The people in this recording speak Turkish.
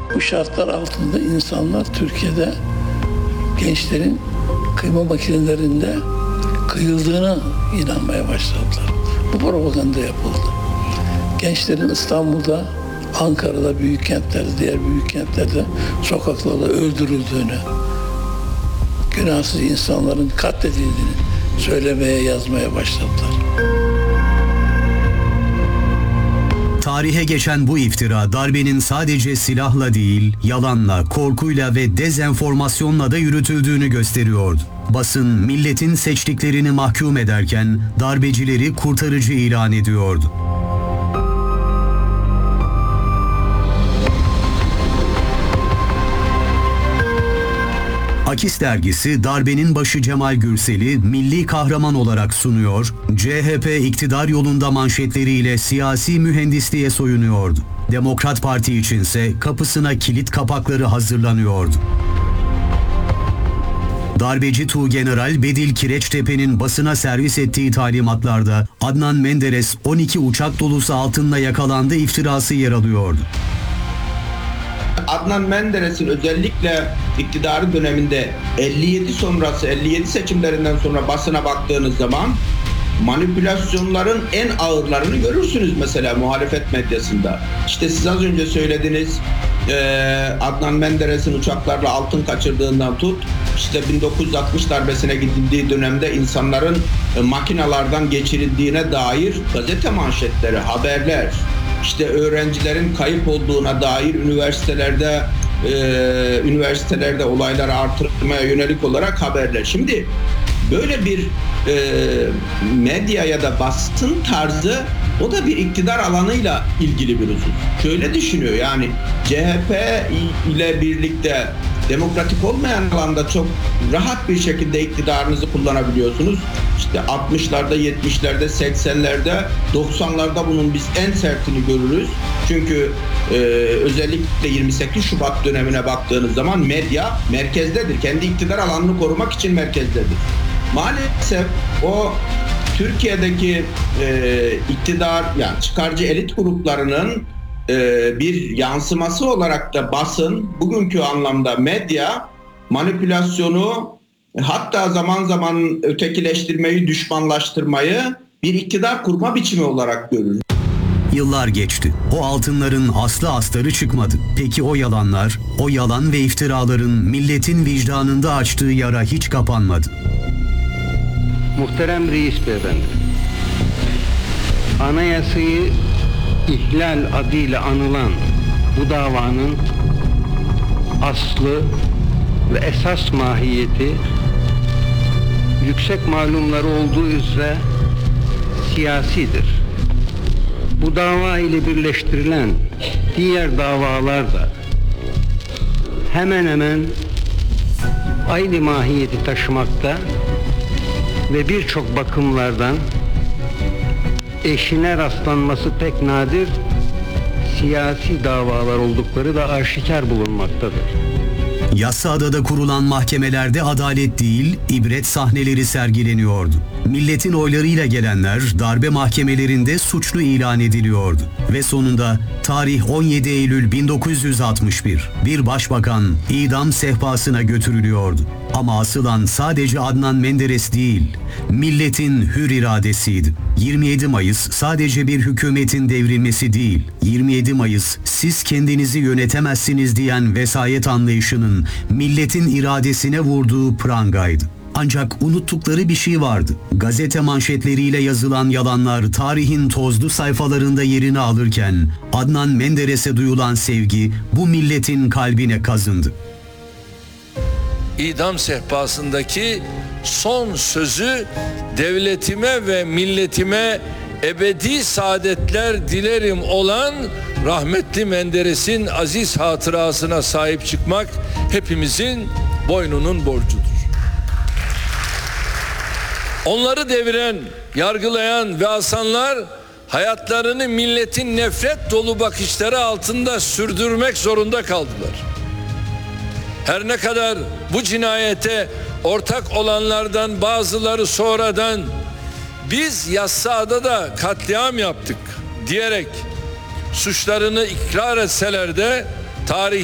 Bu şartlar altında insanlar Türkiye'de gençlerin kıyma makinelerinde kıyıldığına inanmaya başladılar. Bu propaganda yapıldı. Gençlerin İstanbul'da, Ankara'da, büyük kentlerde, diğer büyük kentlerde sokaklarda öldürüldüğünü, günahsız insanların katledildiğini söylemeye, yazmaya başladılar. Tarihe geçen bu iftira darbenin sadece silahla değil, yalanla, korkuyla ve dezenformasyonla da yürütüldüğünü gösteriyordu. Basın milletin seçtiklerini mahkum ederken darbecileri kurtarıcı ilan ediyordu. Akis dergisi darbenin başı Cemal Gürsel'i milli kahraman olarak sunuyor, CHP iktidar yolunda manşetleriyle siyasi mühendisliğe soyunuyordu. Demokrat Parti içinse kapısına kilit kapakları hazırlanıyordu. Darbeci Tuğgeneral Bedil Kireçtepe'nin basına servis ettiği talimatlarda Adnan Menderes 12 uçak dolusu altınla yakalandı iftirası yer alıyordu. Adnan Menderes'in özellikle iktidarı döneminde 57 seçimlerinden sonra basına baktığınız zaman manipülasyonların en ağırlarını görürsünüz mesela muhalefet medyasında. İşte siz az önce söylediniz, Adnan Menderes'in uçaklarla altın kaçırdığından tut, işte 1960 darbesine gidildiği dönemde insanların makinalardan geçirildiğine dair gazete manşetleri, haberler, işte öğrencilerin kayıp olduğuna dair üniversitelerde olayları artırmaya yönelik olarak haberler. Şimdi böyle bir medya ya da basın tarzı, o da bir iktidar alanıyla ilgili bir husus. Şöyle düşünüyor, yani CHP ile birlikte demokratik olmayan alanda çok rahat bir şekilde iktidarınızı kullanabiliyorsunuz. İşte 60'larda, 70'lerde, 80'lerde, 90'larda bunun biz en sertini görürüz. Çünkü özellikle 28 Şubat dönemine baktığınız zaman medya merkezdedir. Kendi iktidar alanını korumak için merkezdedir. Maalesef o Türkiye'deki iktidar, yani çıkarcı elit gruplarının bir yansıması olarak da basın, bugünkü anlamda medya manipülasyonu, hatta zaman zaman ötekileştirmeyi, düşmanlaştırmayı bir iktidar kurma biçimi olarak görür. Yıllar geçti. O altınların aslı astarı çıkmadı. Peki o yalanlar, o yalan ve iftiraların milletin vicdanında açtığı yara hiç kapanmadı. Muhterem Reis Beyefendi, anayasayı ihlal adıyla anılan bu davanın aslı ve esas mahiyeti yüksek malumları olduğu üzere siyasidir. Bu dava ile birleştirilen diğer davalar da hemen hemen aynı mahiyeti taşımakta ve birçok bakımlardan eşine rastlanması pek nadir siyasi davalar oldukları da aşikar bulunmaktadır. Yassıada'da kurulan mahkemelerde adalet değil, ibret sahneleri sergileniyordu. Milletin oylarıyla gelenler darbe mahkemelerinde suçlu ilan ediliyordu. Ve sonunda tarih 17 Eylül 1961, bir başbakan idam sehpasına götürülüyordu. Ama asılan sadece Adnan Menderes değil, milletin hür iradesiydi. 27 Mayıs sadece bir hükümetin devrilmesi değil, 27 Mayıs siz kendinizi yönetemezsiniz diyen vesayet anlayışının milletin iradesine vurduğu prangaydı. Ancak unuttukları bir şey vardı. Gazete manşetleriyle yazılan yalanlar tarihin tozlu sayfalarında yerini alırken Adnan Menderes'e duyulan sevgi bu milletin kalbine kazındı. İdam sehpasındaki son sözü devletime ve milletime ebedi saadetler dilerim olan rahmetli Menderes'in aziz hatırasına sahip çıkmak hepimizin boynunun borcudur. Onları deviren, yargılayan ve asanlar hayatlarını milletin nefret dolu bakışları altında sürdürmek zorunda kaldılar. Her ne kadar bu cinayete ortak olanlardan bazıları sonradan biz Yassıada'da katliam yaptık diyerek suçlarını ikrar etseler de tarih